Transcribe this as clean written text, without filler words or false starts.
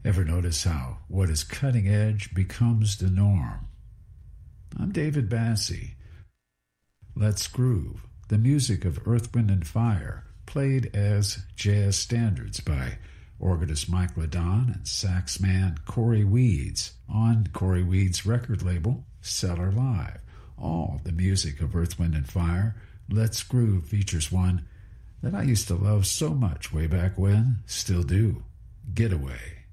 Ever notice how what is cutting edge becomes the norm? I'm David Bassey. Let's Groove, the music of Earth, Wind & Fire, played as jazz standards by organist Mike Ladon and saxman Corey Weeds on Corey Weeds' record label, Cellar Live. All the music of Earth, Wind & Fire. Let's Groove features one that I used to love so much way back when, still do, Getaway.